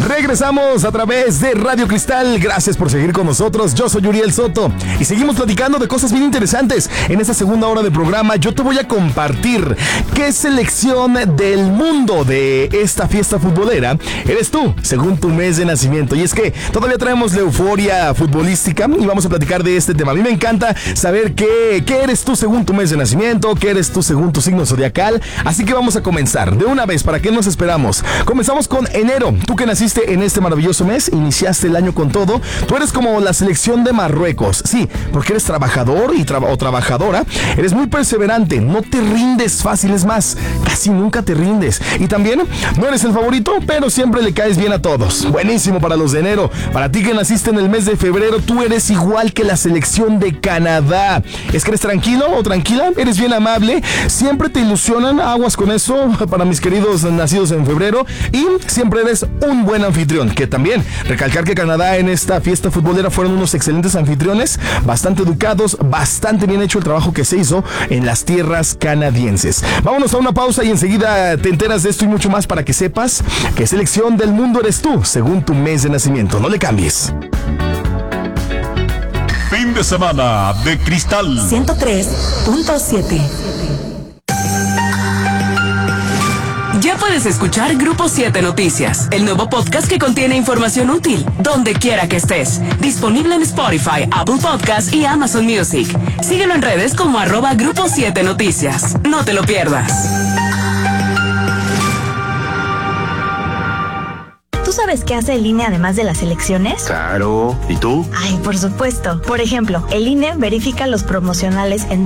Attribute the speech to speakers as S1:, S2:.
S1: Regresamos a través de Radio Cristal. Gracias por seguir con nosotros. Yo soy Uriel Soto y seguimos platicando de cosas bien interesantes. En esta segunda hora de programa yo te voy a compartir qué selección del mundo de esta fiesta futbolera eres tú, según tu mes de nacimiento. Y es que todavía traemos la euforia futbolística y vamos a platicar de este tema. A mí me encanta saber qué eres tú según tu mes de nacimiento, qué eres tú según tu signo zodiacal. Así que vamos a comenzar de una vez. ¿Para qué nos esperamos? Comenzamos con enero. Tú que naciste en este maravilloso mes, iniciaste el año con todo. Tú eres como la selección de Marruecos. Sí, porque eres trabajador o trabajadora. Eres muy perseverante. No te rindes fácil, es más, casi nunca te rindes. Y también no eres el favorito, pero siempre le caes bien a todos. Buenísimo para los de enero. Para ti que naciste en el mes de febrero, tú eres igual que la selección de Canadá. Es que eres tranquilo o tranquila, eres bien amable, siempre te ilusionan, aguas con eso para mis queridos nacidos en febrero, y siempre eres un buen anfitrión. Que también recalcar que Canadá en esta fiesta futbolera fueron unos excelentes anfitriones, bastante educados, bastante bien hecho el trabajo que se hizo en las tierras canadienses. Vámonos a una pausa y enseguida te enteras de esto y mucho más para que sepas qué selección del mundo eres tú según tu mes de nacimiento. No le cambies.
S2: Fin de semana de Cristal
S3: 103.7.
S4: Ya puedes escuchar Grupo 7 Noticias, el nuevo podcast que contiene información útil, donde quiera que estés. Disponible en Spotify, Apple Podcasts y Amazon Music. Síguelo en redes como @Grupo 7 Noticias. No te lo pierdas.
S3: ¿Tú sabes qué hace el INE además de las elecciones?
S5: Claro. ¿Y tú?
S3: Ay, por supuesto. Por ejemplo, el INE verifica los promocionales en